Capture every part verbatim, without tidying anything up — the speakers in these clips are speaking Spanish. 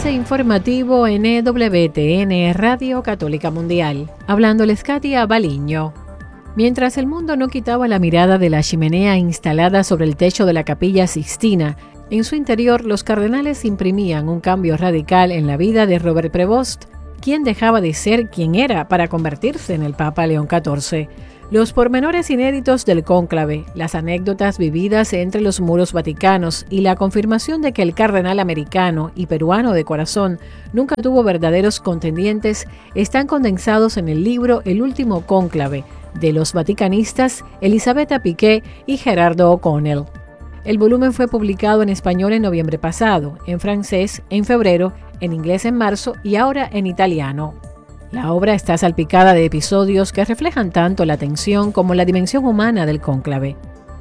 Avance informativo en E W T N Radio Católica Mundial. Hablándoles Katia Baliño. Mientras el mundo no quitaba la mirada de la chimenea instalada sobre el techo de la Capilla Sixtina, en su interior los cardenales imprimían un cambio radical en la vida de Robert Prevost, quien dejaba de ser quien era para convertirse en el Papa León catorce. Los pormenores inéditos del cónclave, las anécdotas vividas entre los muros vaticanos y la confirmación de que el cardenal americano y peruano de corazón nunca tuvo verdaderos contendientes están condensados en el libro El último cónclave, de los vaticanistas Elisabetta Piqué y Gerardo O'Connell. El volumen fue publicado en español en noviembre pasado, en francés en febrero, en inglés en marzo y ahora en italiano. La obra está salpicada de episodios que reflejan tanto la tensión como la dimensión humana del cónclave.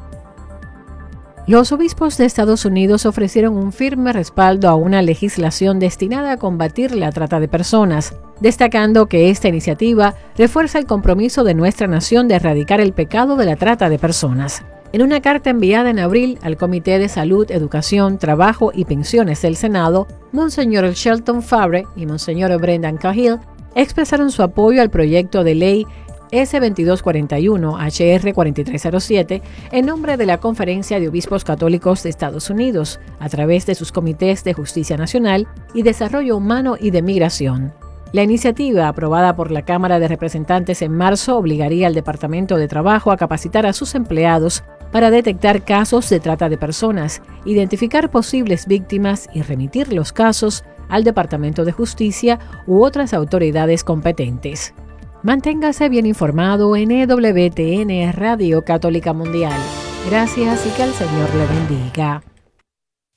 Los obispos de Estados Unidos ofrecieron un firme respaldo a una legislación destinada a combatir la trata de personas, destacando que esta iniciativa refuerza el compromiso de nuestra nación de erradicar el pecado de la trata de personas. En una carta enviada en abril al Comité de Salud, Educación, Trabajo y Pensiones del Senado, Monseñor Shelton Fabre y Monseñor Brendan Cahill expresaron su apoyo al proyecto de ley ese veintidós cuarenta y uno H R cuarenta y tres cero siete en nombre de la Conferencia de Obispos Católicos de Estados Unidos, a través de sus comités de Justicia Nacional y Desarrollo Humano y de Migración. La iniciativa, aprobada por la Cámara de Representantes en marzo, obligaría al Departamento de Trabajo a capacitar a sus empleados para detectar casos de trata de personas, identificar posibles víctimas y remitir los casos al Departamento de Justicia u otras autoridades competentes. Manténgase bien informado en E W T N Radio Católica Mundial. Gracias y que el Señor le bendiga.